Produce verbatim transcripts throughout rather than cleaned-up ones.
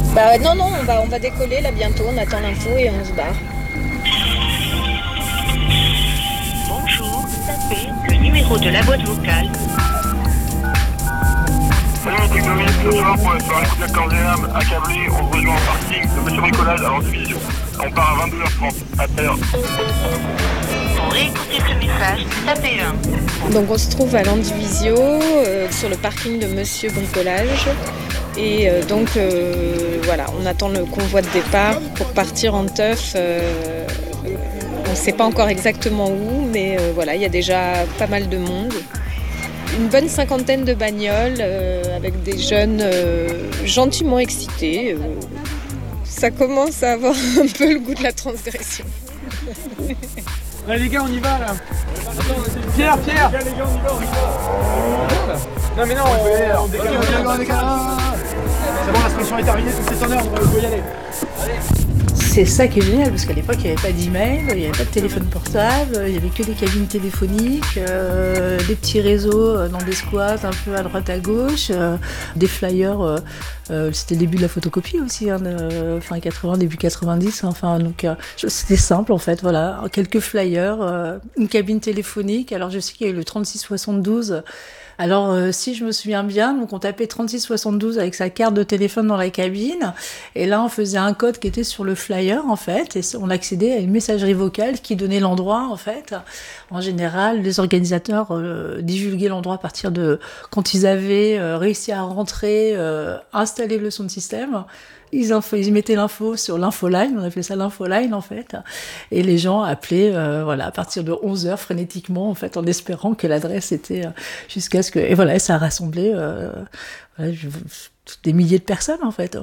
Bah non, non, on va, on va décoller là bientôt, on attend l'info et on se barre. Bonjour, tapez le numéro de la boîte vocale. Salut, c'est Dominique, ce soir pour la soirée de l'accordéon accablé, on se rejoint en parking de Monsieur Bricolage à l'Andivision. On part à vingt-deux heures trente, à tout à l'heure. Pour réécouter ce message, tapez un. Donc on se trouve à l'Andivisio, euh, sur le parking de Monsieur Bricolage. Et euh, donc euh, voilà, on attend le convoi de départ pour partir en teuf. Euh, on ne sait pas encore exactement où, mais euh, voilà, il y a déjà pas mal de monde. Une bonne cinquantaine de bagnoles euh, avec des jeunes euh, gentiment excités. Euh, ça commence à avoir un peu le goût de la transgression. Allez les gars, on y va là. Pierre, Pierre. Les gars, on y va, on y va. Non mais non, on, on décale. On décale. C'est bon, l'inscription est terminée, tout est en ordre, on peut y aller. C'est ça qui est génial, parce qu'à l'époque, il n'y avait pas d'email, il n'y avait pas de téléphone portable, il n'y avait que des cabines téléphoniques, euh, des petits réseaux dans des squats un peu à droite à gauche, euh, des flyers, euh, euh, c'était le début de la photocopie aussi, hein, de, fin quatre-vingts, début quatre-vingt-dix, enfin, donc euh, c'était simple en fait, voilà, quelques flyers, euh, une cabine téléphonique, alors je sais qu'il y a eu le trente-six soixante-douze. Alors, euh, si je me souviens bien, donc on tapait trente-six soixante-douze avec sa carte de téléphone dans la cabine, et là on faisait un code qui était sur le flyer en fait, et on accédait à une messagerie vocale qui donnait l'endroit en fait. En général, les organisateurs euh, divulguaient l'endroit à partir de quand ils avaient euh, réussi à rentrer, euh, installer le son de système. Ils, info, ils mettaient l'info sur l'infoline, on appelait ça l'infoline en fait, et les gens appelaient euh, voilà, à partir de onze heures frénétiquement en fait, en espérant que l'adresse était euh, jusqu'à ce que... Et voilà, ça a rassemblé euh, voilà, je, des milliers de personnes en fait.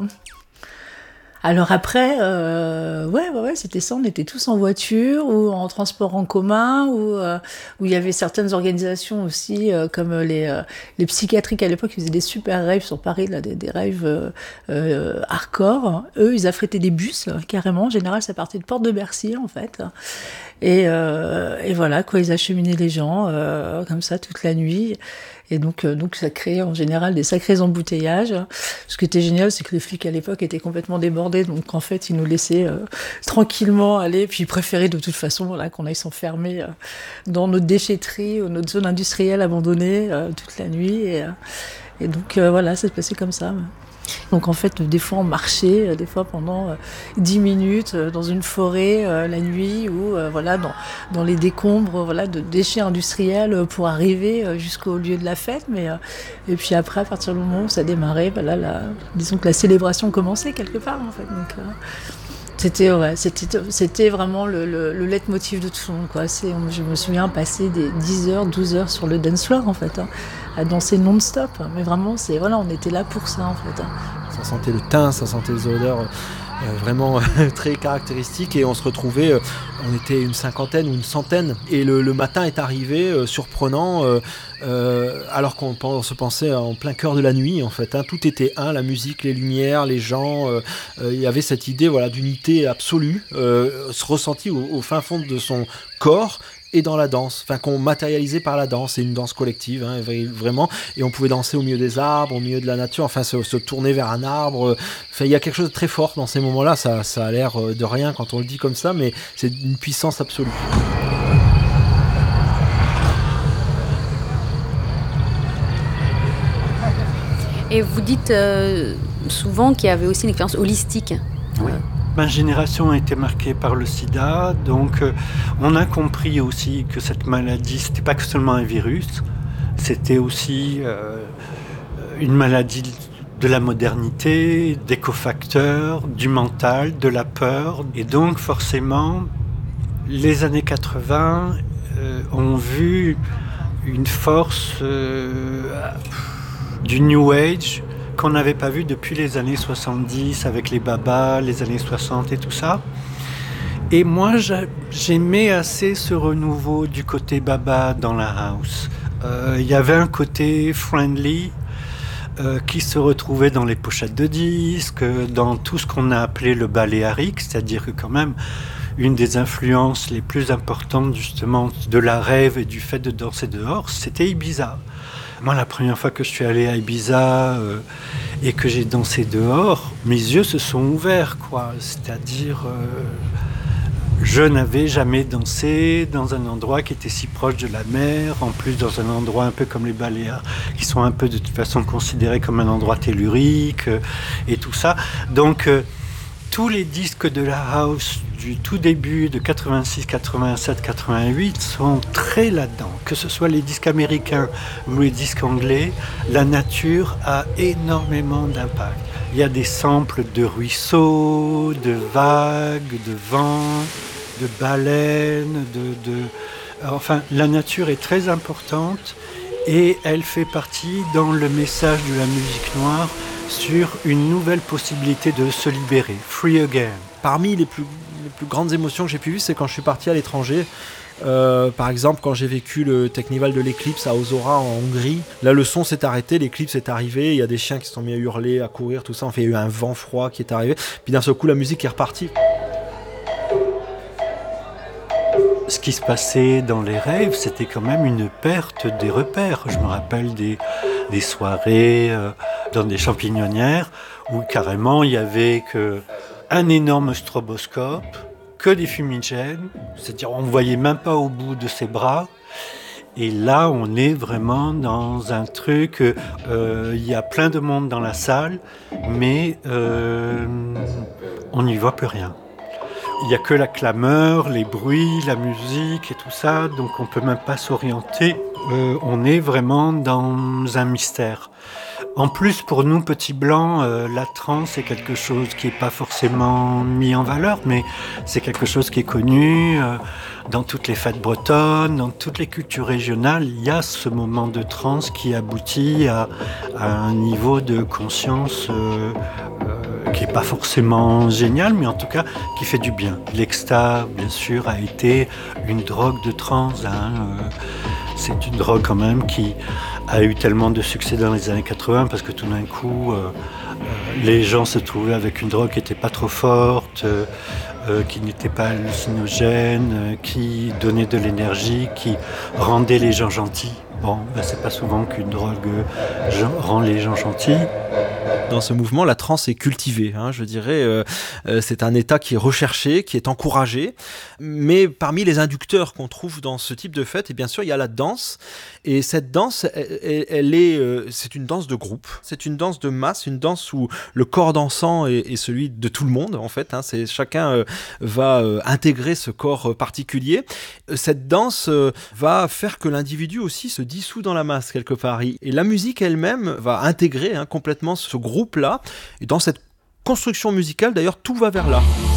Alors après, euh, ouais, ouais, ouais, c'était ça, on était tous en voiture ou en transport en commun, ou euh, où il y avait certaines organisations aussi, euh, comme les, euh, les psychiatriques à l'époque, ils faisaient des super raves sur Paris, là, des, des raves euh, euh, hardcore. Eux, ils affrétaient des bus, carrément. En général, ça partait de Porte de Bercy, en fait. Et, euh, et voilà, quoi, ils acheminaient les gens, euh, comme ça, toute la nuit. Et donc, euh, donc ça créait en général des sacrés embouteillages. Ce qui était génial, c'est que les flics à l'époque étaient complètement débordés, donc en fait, ils nous laissaient euh, tranquillement aller, puis ils préféraient de toute façon voilà, qu'on aille s'enfermer euh, dans notre déchetterie ou notre zone industrielle abandonnée euh, toute la nuit. Et, euh, et donc euh, voilà, ça se passait comme ça. Donc en fait, des fois on marchait, des fois pendant euh, dix minutes euh, dans une forêt euh, la nuit, ou euh, voilà, dans, dans les décombres voilà, de déchets industriels euh, pour arriver euh, jusqu'au lieu de la fête. Mais, euh, et puis après, à partir du moment où ça démarrait, voilà, la, disons que la célébration commençait quelque part en fait. Donc, euh, C'était, ouais, c'était, c'était vraiment le, le, le leitmotiv de tout le monde, quoi. C'est, je me souviens passer des dix heures, douze heures sur le dance floor, en fait, hein, à danser non-stop. Mais vraiment, c'est, voilà, on était là pour ça, en fait. Hein. Ça sentait le thym, ça sentait les odeurs euh, vraiment euh, très caractéristiques, et on se retrouvait, euh, on était une cinquantaine ou une centaine, et le, le matin est arrivé, euh, surprenant, euh, euh, alors qu'on on se pensait en plein cœur de la nuit, en fait, hein, tout était un, la musique, les lumières, les gens, euh, euh, il y avait cette idée, voilà, d'unité absolue, euh, se ressentie au, au fin fond de son corps, et dans la danse, enfin qu'on matérialisait par la danse, c'est une danse collective, hein, vraiment, et on pouvait danser au milieu des arbres, au milieu de la nature, enfin se, se tourner vers un arbre, enfin il y a quelque chose de très fort dans ces moments-là, ça, ça a l'air de rien quand on le dit comme ça, mais c'est une puissance absolue. Et vous dites euh, souvent qu'il y avait aussi une expérience holistique. Oui. Ma génération a été marquée par le sida, donc euh, on a compris aussi que cette maladie, c'était pas que seulement un virus, c'était aussi euh, une maladie de la modernité, des cofacteurs, du mental, de la peur. Et donc forcément, les années quatre-vingts euh, ont vu une force euh, du New Age, qu'on n'avait pas vu depuis les années soixante-dix avec les babas, les années soixante et tout ça. Et moi, j'aimais assez ce renouveau du côté baba dans la house. Euh, il y avait un côté friendly euh, qui se retrouvait dans les pochettes de disques, dans tout ce qu'on a appelé le baléarique, c'est-à-dire que quand même, une des influences les plus importantes justement de la rave et du fait de danser dehors, c'était Ibiza. Moi, la première fois que je suis allé à Ibiza euh, et que j'ai dansé dehors, mes yeux se sont ouverts, quoi. C'est-à-dire, euh, je n'avais jamais dansé dans un endroit qui était si proche de la mer, en plus dans un endroit un peu comme les Baléares, qui sont un peu de toute façon considérés comme un endroit tellurique euh, et tout ça. Donc, euh, tous les disques de la house du tout début de quatre-vingt-six, quatre-vingt-sept, quatre-vingt-huit sont très là-dedans. Que ce soit les disques américains ou les disques anglais, la nature a énormément d'impact. Il y a des samples de ruisseaux, de vagues, de vents, de baleines, de, de... Enfin, la nature est très importante et elle fait partie dans le message de la musique noire sur une nouvelle possibilité de se libérer, free again. Parmi les plus, les plus grandes émotions que j'ai pu vivre, c'est quand je suis parti à l'étranger. Euh, par exemple, quand j'ai vécu le Technival de l'Eclipse à Ozora en Hongrie, là le son s'est arrêté, l'Eclipse est arrivé, il y a des chiens qui se sont mis à hurler, à courir, tout ça. Enfin, il y a eu un vent froid qui est arrivé, puis d'un seul coup la musique est repartie. Ce qui se passait dans les rêves, c'était quand même une perte des repères. Je me rappelle des, des soirées euh, dans des champignonnières où carrément il y avait que un énorme stroboscope, que des fumigènes, c'est-à-dire on ne voyait même pas au bout de ses bras. Et là, on est vraiment dans un truc, euh, il y a plein de monde dans la salle, mais euh, on n'y voit plus rien. Il n'y a que la clameur, les bruits, la musique et tout ça, donc on ne peut même pas s'orienter. Euh, on est vraiment dans un mystère. En plus, pour nous, petits blancs, euh, la trance est quelque chose qui n'est pas forcément mis en valeur, mais c'est quelque chose qui est connu euh, dans toutes les fêtes bretonnes, dans toutes les cultures régionales. Il y a ce moment de trance qui aboutit à, à un niveau de conscience euh, euh, qui n'est pas forcément génial, mais en tout cas qui fait du bien. L'Exta, bien sûr, a été une drogue de trance. Hein, euh, c'est une drogue quand même qui a eu tellement de succès dans les années quatre-vingts parce que tout d'un coup, euh, euh, les gens se trouvaient avec une drogue qui n'était pas trop forte, euh, euh, qui n'était pas hallucinogène, euh, qui donnait de l'énergie, qui rendait les gens gentils. Bon, ben c'est pas souvent qu'une drogue euh, rend les gens gentils. Dans ce mouvement, la trance est cultivée, hein, je dirais. Euh, euh, c'est un état qui est recherché, qui est encouragé. Mais parmi les inducteurs qu'on trouve dans ce type de fête, et bien sûr, il y a la danse. Et cette danse, elle, elle est, euh, c'est une danse de groupe. C'est une danse de masse, une danse où le corps dansant est, est celui de tout le monde, en fait. Hein, c'est, chacun euh, va euh, intégrer ce corps particulier. Cette danse euh, va faire que l'individu aussi se dissout dans la masse, quelque part. Et la musique elle-même va intégrer hein, complètement ce groupe là, et dans cette construction musicale, d'ailleurs, tout va vers là.